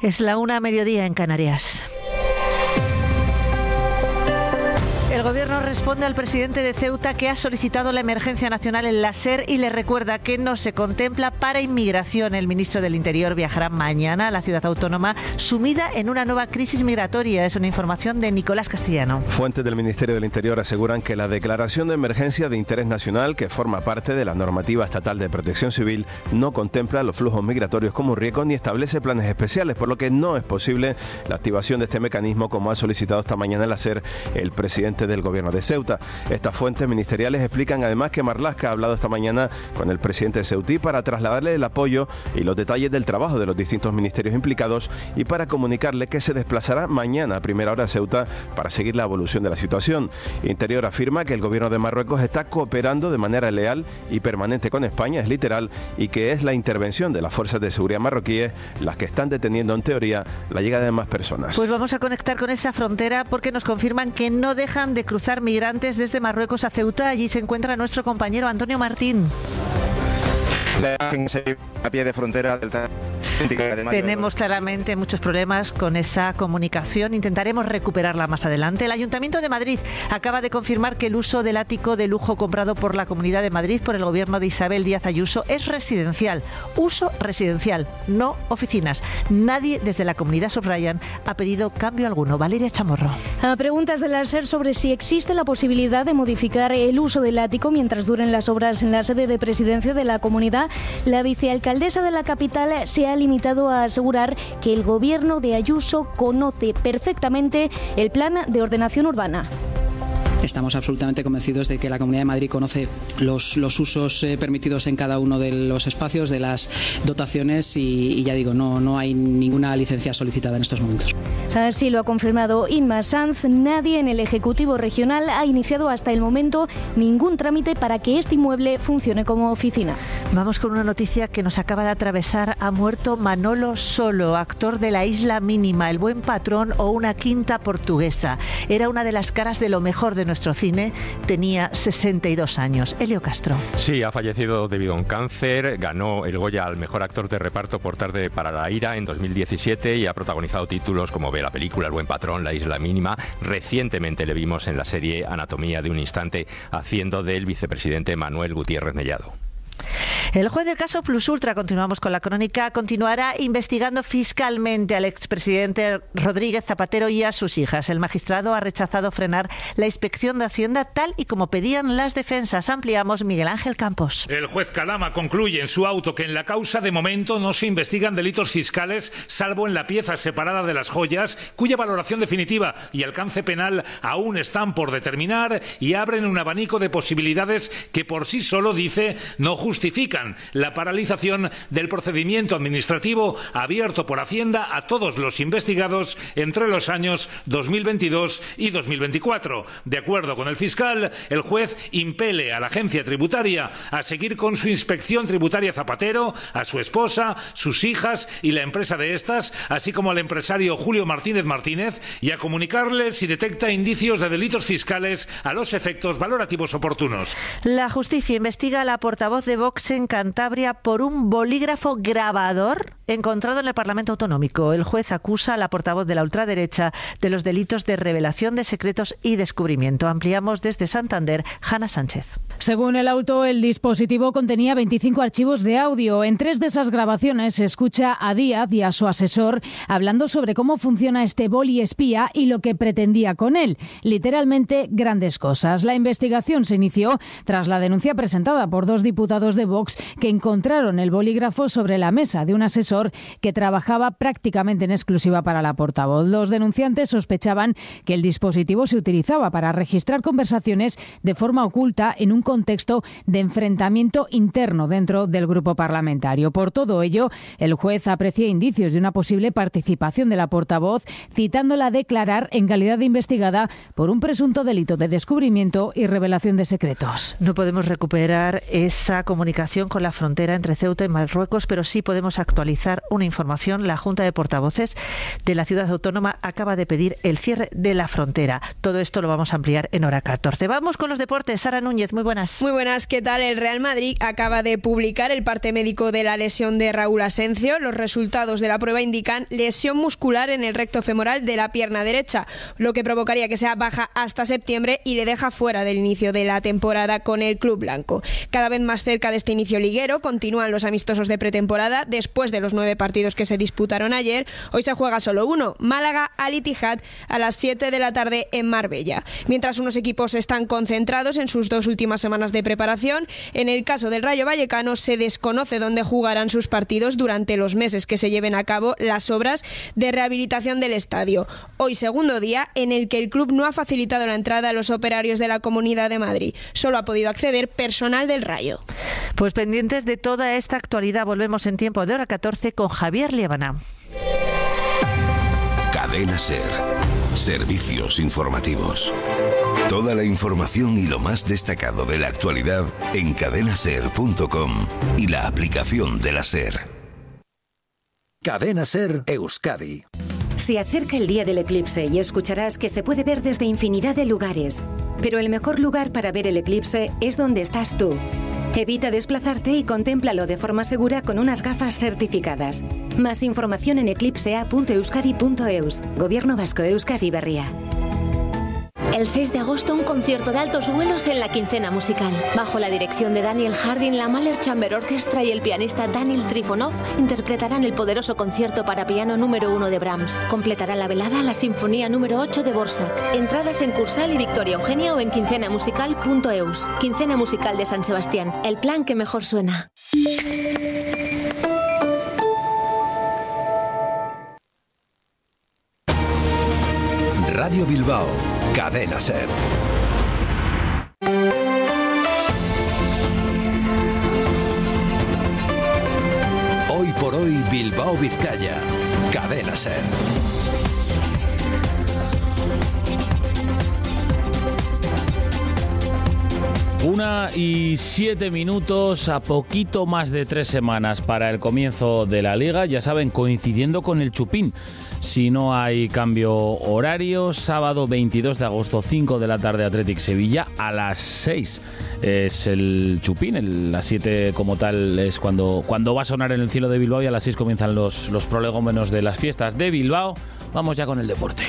Es la 1:00 en Canarias. El Gobierno responde al presidente de Ceuta, que ha solicitado la emergencia nacional en la SER, y le recuerda que no se contempla para inmigración. El ministro del Interior viajará mañana a la ciudad autónoma, sumida en una nueva crisis migratoria. Es una información de Nicolás Castellano. Fuentes del Ministerio del Interior aseguran que la declaración de emergencia de interés nacional, que forma parte de la normativa estatal de protección civil, no contempla los flujos migratorios como un riesgo ni establece planes especiales, por lo que no es posible la activación de este mecanismo, como ha solicitado esta mañana en la SER el presidente del Gobierno de Ceuta. Estas fuentes ministeriales explican además que Marlaska ha hablado esta mañana con el presidente de Ceutí para trasladarle el apoyo y los detalles del trabajo de los distintos ministerios implicados, y para comunicarle que se desplazará mañana a primera hora a Ceuta para seguir la evolución de la situación. Interior afirma que el Gobierno de Marruecos está cooperando de manera leal y permanente con España, es literal, y que es la intervención de las fuerzas de seguridad marroquíes las que están deteniendo en teoría la llegada de más personas. Pues vamos a conectar con esa frontera, porque nos confirman que no dejan de cruzar migrantes desde Marruecos a Ceuta. Allí se encuentra nuestro compañero Antonio Martín. A pie de frontera del Tenemos claramente muchos problemas con esa comunicación. Intentaremos recuperarla más adelante. El Ayuntamiento de Madrid acaba de confirmar que el uso del ático de lujo comprado por la Comunidad de Madrid por el gobierno de Isabel Díaz Ayuso es residencial. Uso residencial, no oficinas. Nadie desde la comunidad, subrayan, ha pedido cambio alguno. Valeria Chamorro. A preguntas de la SER sobre si existe la posibilidad de modificar el uso del ático mientras duren las obras en la sede de presidencia de la comunidad, la vicealcaldesa de la capital se ha limitado a asegurar que el gobierno de Ayuso conoce perfectamente el plan de ordenación urbana. Estamos absolutamente convencidos de que la Comunidad de Madrid conoce los usos permitidos en cada uno de los espacios, de las dotaciones, y ya digo, no hay ninguna licencia solicitada en estos momentos. Así lo ha confirmado Inma Sanz. Nadie en el Ejecutivo Regional ha iniciado hasta el momento ningún trámite para que este inmueble funcione como oficina. Vamos con una noticia que nos acaba de atravesar. Ha muerto Manolo Solo, actor de La Isla Mínima, El Buen Patrón o Una Quinta Portuguesa. Era una de las caras de lo mejor de nuestro cine. Tenía 62 años. Elio Castro. Sí, ha fallecido debido a un cáncer. Ganó el Goya al mejor actor de reparto por Tarde para la ira en 2017 y ha protagonizado títulos como la película El Buen Patrón, La Isla Mínima. Recientemente le vimos en la serie Anatomía de un Instante haciendo del vicepresidente Manuel Gutiérrez Mellado. El juez del caso Plus Ultra, continuamos con la crónica, continuará investigando fiscalmente al expresidente Rodríguez Zapatero y a sus hijas. El magistrado ha rechazado frenar la inspección de Hacienda tal y como pedían las defensas. Ampliamos, Miguel Ángel Campos. El juez Calama concluye en su auto que en la causa de momento no se investigan delitos fiscales, salvo en la pieza separada de las joyas, cuya valoración definitiva y alcance penal aún están por determinar, y abren un abanico de posibilidades que por sí solo, dice, no justifican la paralización del procedimiento administrativo abierto por Hacienda a todos los investigados entre los años 2022 y 2024. De acuerdo con el fiscal, el juez impele a la agencia tributaria a seguir con su inspección tributaria Zapatero, a su esposa, sus hijas y la empresa de estas, así como al empresario Julio Martínez Martínez, y a comunicarle si detecta indicios de delitos fiscales a los efectos valorativos oportunos. La justicia investiga a la portavoz de Vox en Cantabria por un bolígrafo grabador encontrado en el Parlamento Autonómico. El juez acusa a la portavoz de la ultraderecha de los delitos de revelación de secretos y descubrimiento. Ampliamos desde Santander, Hanna Sánchez. Según el auto, el dispositivo contenía 25 archivos de audio. En 3 de esas grabaciones se escucha a Díaz y a su asesor hablando sobre cómo funciona este boli espía y lo que pretendía con él. Literalmente, grandes cosas. La investigación se inició tras la denuncia presentada por 2 diputados de Vox que encontraron el bolígrafo sobre la mesa de un asesor que trabajaba prácticamente en exclusiva para la portavoz. Los denunciantes sospechaban que el dispositivo se utilizaba para registrar conversaciones de forma oculta en un contexto de enfrentamiento interno dentro del grupo parlamentario. Por todo ello, el juez aprecia indicios de una posible participación de la portavoz, citándola a declarar en calidad de investigada por un presunto delito de descubrimiento y revelación de secretos. No podemos recuperar esa comunicación con la frontera entre Ceuta y Marruecos, pero sí podemos actualizar finalizar una información. La Junta de Portavoces de la Ciudad Autónoma acaba de pedir el cierre de la frontera. Todo esto lo vamos a ampliar en hora 14. Vamos con los deportes. Sara Núñez, muy buenas. Muy buenas, ¿qué tal? El Real Madrid acaba de publicar el parte médico de la lesión de Raúl Asencio. Los resultados de la prueba indican lesión muscular en el recto femoral de la pierna derecha, lo que provocaría que sea baja hasta septiembre y le deja fuera del inicio de la temporada con el club blanco. Cada vez más cerca de este inicio liguero, continúan los amistosos de pretemporada después de los 9 partidos que se disputaron ayer. Hoy se juega solo uno, Málaga Al Ittihad a las 7 de la tarde en Marbella. Mientras unos equipos están concentrados en sus 2 últimas semanas de preparación, en el caso del Rayo Vallecano se desconoce dónde jugarán sus partidos durante los meses que se lleven a cabo las obras de rehabilitación del estadio. Hoy segundo día en el que el club no ha facilitado la entrada a los operarios de la Comunidad de Madrid. Solo ha podido acceder personal del Rayo. Pues pendientes de toda esta actualidad, volvemos en tiempo de hora 14 con Javier Liébana. Cadena SER. Servicios informativos. Toda la información y lo más destacado de la actualidad en cadenaser.com y la aplicación de la SER. Cadena SER Euskadi. Se acerca el día del eclipse y escucharás que se puede ver desde infinidad de lugares. Pero el mejor lugar para ver el eclipse es donde estás tú. Evita desplazarte y contémplalo de forma segura con unas gafas certificadas. Más información en eclipsea.euskadi.eus. Gobierno Vasco, Euskadi Berria. El 6 de agosto un concierto de altos vuelos en la Quincena Musical. Bajo la dirección de Daniel Harding, la Mahler Chamber Orchestra y el pianista Daniel Trifonov interpretarán el poderoso concierto para piano número 1 de Brahms. Completará la velada la Sinfonía número 8 de Dvořák. Entradas en Cursal y Victoria Eugenia o en quincenamusical.eus. Quincena Musical de San Sebastián. El plan que mejor suena. Radio Bilbao, Cadena SER. Hoy por hoy Bilbao Vizcaya, Cadena SER. Una y 7 minutos, a poquito más de 3 semanas para el comienzo de la Liga, ya saben, coincidiendo con el Chupín. Si no hay cambio horario, sábado 22 de agosto, 5 de la tarde, Athletic Sevilla, a las 6 es el Chupín, las 7 como tal es cuando va a sonar en el cielo de Bilbao, y a las 6 comienzan los prolegómenos de las fiestas de Bilbao. Vamos ya con el deporte.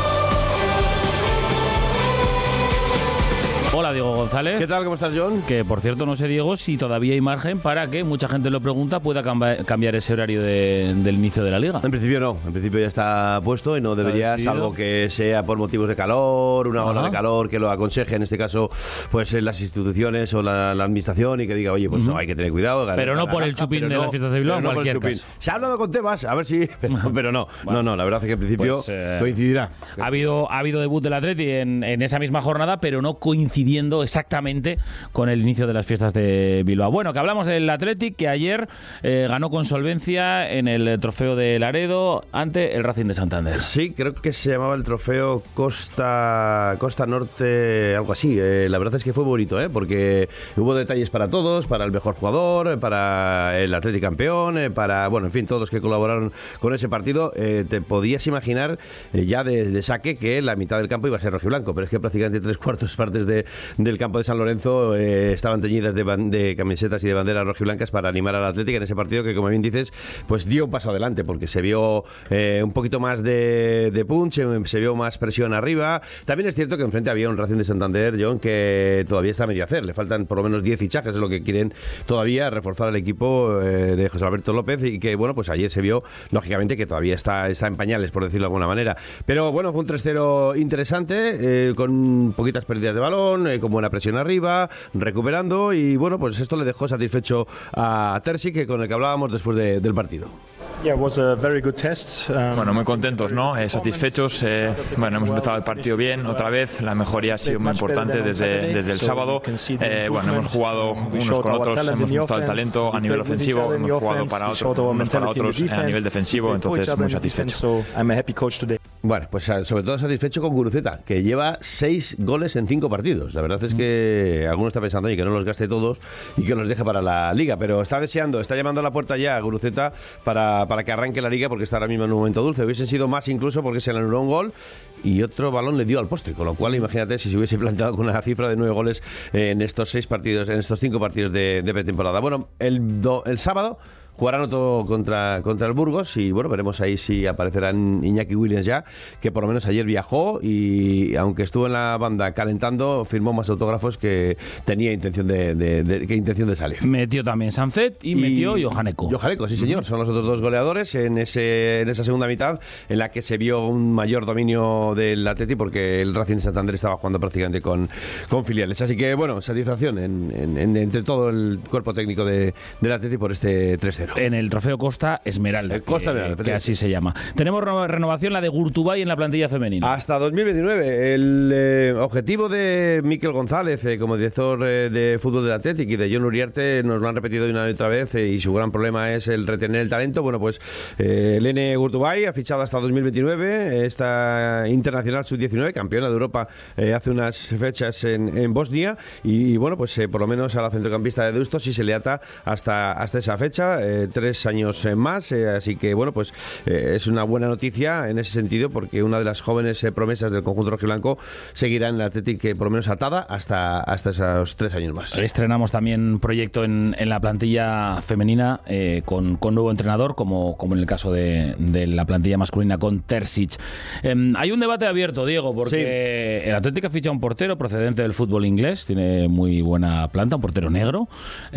Hola, Diego González. ¿Qué tal? ¿Cómo estás, John? Que, por cierto, no sé, Diego, si todavía hay margen para que, mucha gente lo pregunta, pueda cambiar ese horario del inicio de la Liga. En principio no, en principio ya está puesto y no debería, salvo que sea por motivos de calor, una ola de calor que lo aconseje, en este caso, pues las instituciones o la administración, y que diga, oye, pues no, hay que tener cuidado. Pero no por el Chupín de las fiestas de Bilbao, en cualquier caso. Se ha hablado con Tebas, a ver si... Pero no, bueno, no, la verdad es que en principio pues, coincidirá. Ha habido debut del Atleti en esa misma jornada, pero no coincidiendo exactamente con el inicio de las fiestas de Bilbao. Bueno, que hablamos del Athletic, que ayer ganó con solvencia en el trofeo de Laredo ante el Racing de Santander. Sí, creo que se llamaba el trofeo Costa Norte, algo así. La verdad es que fue bonito, porque hubo detalles para todos, para el mejor jugador, para el Athletic campeón, para, bueno, en fin, todos los que colaboraron con ese partido. Te podías imaginar ya de saque que la mitad del campo iba a ser rojiblanco, pero es que prácticamente 3/4 partes del campo de San Lorenzo estaban teñidas de camisetas y de banderas rojiblancas para animar al Atlético en ese partido que, como bien dices, pues dio un paso adelante, porque se vio un poquito más de punch, se vio más presión arriba. También es cierto que enfrente había un Racing de Santander, John, que todavía está a medio hacer. Le faltan por lo menos 10 fichajes, es lo que quieren todavía, reforzar el equipo de José Alberto López, y que, bueno, pues ayer se vio, lógicamente, que todavía está en pañales, por decirlo de alguna manera. Pero bueno, fue un 3-0 interesante, con poquitas pérdidas de balón, con buena presión arriba, recuperando, y bueno, pues esto le dejó satisfecho a Terzic, con el que hablábamos después del partido. Bueno, muy contentos, ¿no? Satisfechos. Bueno, hemos empezado el partido bien, otra vez. La mejoría ha sido muy importante desde el sábado. Bueno, hemos jugado unos con otros, hemos mostrado el talento a nivel ofensivo, hemos jugado para otros a nivel defensivo, entonces muy satisfechos. Bueno, pues sobre todo satisfecho con Guruceta, que lleva 6 goles en 5 partidos. La verdad es que alguno está pensando que no los gaste todos y que los deje para la Liga, pero está deseando, está llamando a la puerta ya a Guruceta para que arranque la Liga, porque está ahora mismo en un momento dulce. Hubiesen sido más incluso porque se le anuló un gol y otro balón le dio al poste, con lo cual imagínate si se hubiese planteado con una cifra de 9 goles en estos 6 partidos, en estos 5 partidos de pretemporada. Bueno, el sábado jugarán otro contra el Burgos y bueno, veremos ahí si aparecerán Iñaki Williams ya, que por lo menos ayer viajó y aunque estuvo en la banda calentando, firmó más autógrafos que tenía intención de salir. Metió también Sancet y metió Johaneko. Johaneko, sí señor, son los otros 2 goleadores en esa segunda mitad en la que se vio un mayor dominio del Atleti porque el Racing de Santander estaba jugando prácticamente con filiales. Así que bueno, satisfacción entre todo el cuerpo técnico del Atleti por este 3-0. En el trofeo Costa Esmeralda, que así se llama. Tenemos renovación, la de Gurtubay en la plantilla femenina. Hasta 2029. El objetivo de Miquel González como director de fútbol del Athletic y de Jon Uriarte nos lo han repetido una y otra vez y su gran problema es el retener el talento. Bueno, pues Lene Gurtubay ha fichado hasta 2029, esta internacional sub-19, campeona de Europa hace unas fechas en Bosnia y bueno, pues por lo menos a la centrocampista de Deusto sí se le ata hasta esa fecha. 3 años más, así que bueno, pues es una buena noticia en ese sentido porque una de las jóvenes promesas del conjunto rojiblanco seguirá en el Athletic por lo menos atada hasta esos 3 años más. Estrenamos también proyecto en la plantilla femenina con nuevo entrenador como en el caso de la plantilla masculina con Terzic. Hay un debate abierto, Diego, porque el Athletic ha fichado un portero procedente del fútbol inglés, tiene muy buena planta, un portero negro,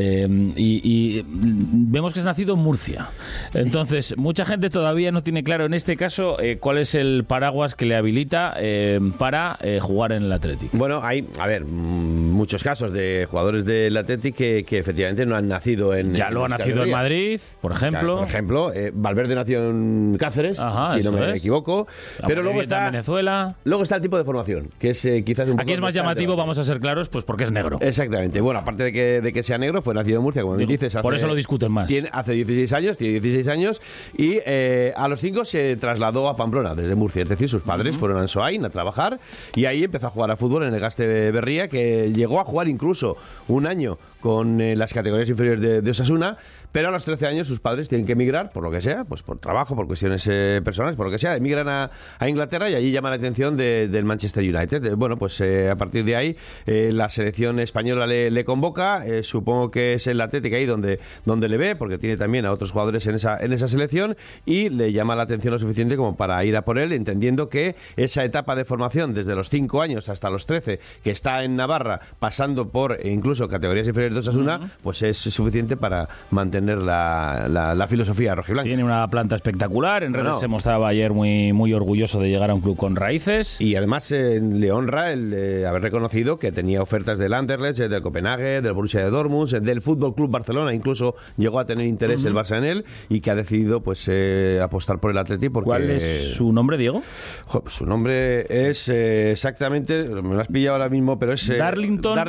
y vemos que es nacido en Murcia. Entonces, mucha gente todavía no tiene claro en este caso cuál es el paraguas que le habilita para jugar en el Athletic. Bueno, hay, muchos casos de jugadores del Athletic que efectivamente no han nacido en... Ya lo ha nacido en Madrid, por ejemplo. Valverde nació en Cáceres, si no me equivoco. Pero luego está en Venezuela. Luego está el tipo de formación, que es quizás un poco... Aquí es más llamativo, vamos a ser claros, pues porque es negro. Exactamente. Bueno, aparte de que sea negro, fue nacido en Murcia, como dices. Por eso lo discuten más. Hace 16 años y a los 5 se trasladó a Pamplona desde Murcia, es decir, sus padres fueron a Ansoain a trabajar y ahí empezó a jugar a fútbol en el Gaste Berría, que llegó a jugar incluso un año con las categorías inferiores de Osasuna, pero a los 13 años sus padres tienen que emigrar, por lo que sea, pues por trabajo, por cuestiones personales, por lo que sea, emigran a Inglaterra y allí llama la atención del Manchester United. Bueno, pues a partir de ahí la selección española le convoca, supongo que es el Atlético ahí donde le ve, porque tiene también a otros jugadores en esa selección y le llama la atención lo suficiente como para ir a por él, entendiendo que esa etapa de formación desde los 5 años hasta los 13, que está en Navarra, pasando por incluso categorías inferiores de Osasuna, pues es suficiente para mantener la filosofía rojiblanca. Tiene una planta espectacular, en redes se mostraba ayer muy orgulloso de llegar a un club con raíces. Y además le honra el haber reconocido que tenía ofertas del Anderlecht, del Copenhague, del Borussia de Dortmund, del Fútbol Club Barcelona, incluso llegó a tener interés el Barça en él y que ha decidido pues apostar por el Atleti porque... ¿Cuál es su nombre, Diego? Su nombre es exactamente, me lo has pillado ahora mismo, pero es Darlington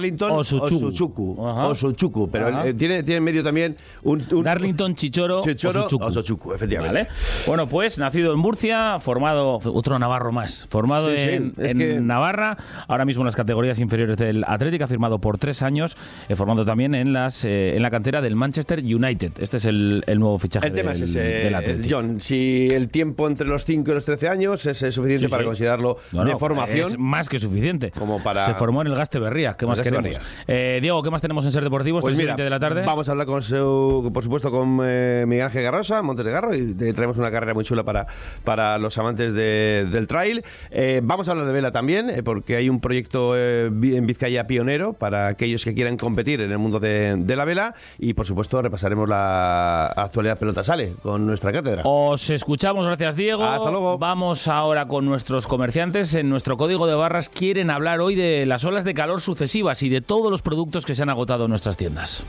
Osochukwu, pero él tiene en medio también un Darlington Chichoro Osochukwu, efectivamente. ¿Vale? Bueno, pues nacido en Murcia, formado, otro navarro más, formado en Navarra, ahora mismo en las categorías inferiores del Athletic, ha firmado por 3 años, formando también en la cantera del Manchester United. Este es el nuevo fichaje del Athletic. John, si el tiempo entre los 5 y los 13 años es suficiente para considerarlo de formación. Es más que suficiente. Como para... Se formó en el Gaste Berría. ¿Qué más queremos? Diego, ¿qué más tenemos en Ser Deportivos? Pues mira, de la tarde. Vamos a hablar por supuesto con Miguel Ángel Garrosa, Montes de Garro, y traemos una carrera muy chula para los amantes del trail. Vamos a hablar de vela también, porque hay un proyecto en Vizcaya pionero para aquellos que quieran competir en el mundo de la vela, y por supuesto repasaremos la actualidad Pelota Sale con nuestra cátedra. Os escuchamos, gracias Diego. Hasta luego. Vamos ahora con nuestros comerciantes. En nuestro código de barras quieren hablar hoy de las olas de calor sucesivas y de todos los productos que se han agotado en nuestras tiendas.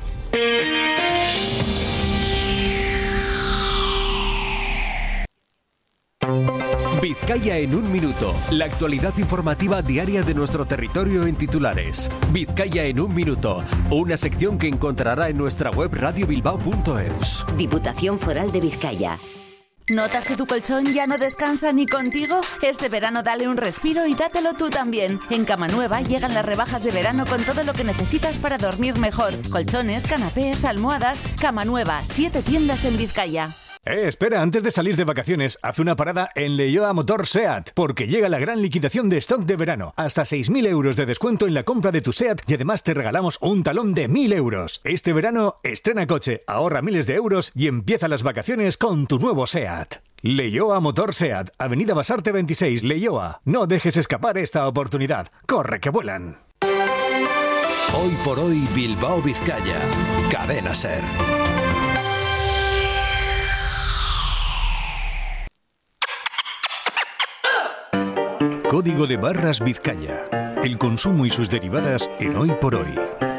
Vizcaya en un minuto. La actualidad informativa diaria de nuestro territorio en titulares. Vizcaya en un minuto. Una sección que encontrará en nuestra web radiobilbao.eus. Diputación Foral de Vizcaya. ¿Notas que tu colchón ya no descansa ni contigo? Este verano dale un respiro y dátelo tú también. En Cama Nueva llegan las rebajas de verano con todo lo que necesitas para dormir mejor. Colchones, canapés, almohadas. Cama Nueva, 7 tiendas en Vizcaya. Espera, antes de salir de vacaciones, haz una parada en Leioa Motor SEAT, porque llega la gran liquidación de stock de verano. Hasta 6.000 euros de descuento en la compra de tu SEAT y además te regalamos un talón de 1.000 euros. Este verano, estrena coche, ahorra miles de euros y empieza las vacaciones con tu nuevo SEAT. Leioa Motor SEAT, Avenida Basarte 26, Leioa. No dejes escapar esta oportunidad. ¡Corre que vuelan! Hoy por hoy, Bilbao, Vizcaya. Cadena SER. Código de barras Vizcaya. El consumo y sus derivadas en Hoy por Hoy.